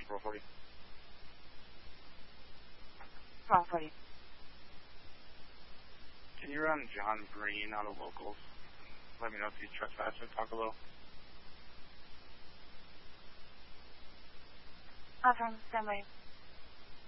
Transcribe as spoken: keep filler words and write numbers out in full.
four forty. four forty. Can you run John Green out of locals? Let me know if he's trespassing. Talk a little. Affirm, stand by.